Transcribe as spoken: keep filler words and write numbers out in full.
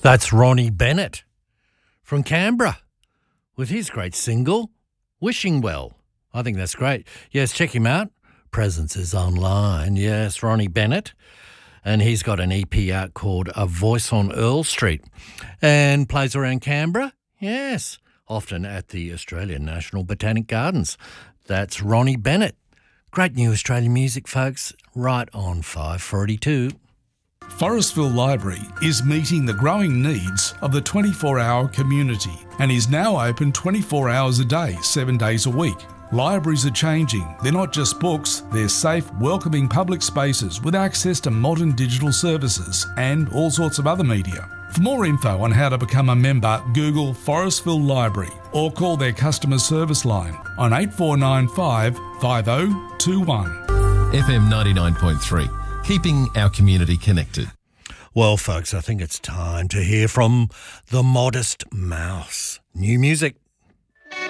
That's Ronnie Bennett from Canberra with his great single, Wishing Well. I think that's great. Yes, check him out. Presence is online. Yes, Ronnie Bennett. And he's got an E P out called A Voice on Earl Street and plays around Canberra. Yes, often at the Australian National Botanic Gardens. That's Ronnie Bennett. Great new Australian music, folks, right on five forty-two. Forestville Library is meeting the growing needs of the twenty-four hour community and is now open twenty-four hours a day, seven days a week. Libraries are changing. They're not just books, they're safe, welcoming public spaces with access to modern digital services and all sorts of other media. For more info on how to become a member, Google Forestville Library or call their customer service line on eight four nine five, five oh two one. F M ninety-nine point three, keeping our community connected. Well, folks, I think it's time to hear from the Modest Mouse. New music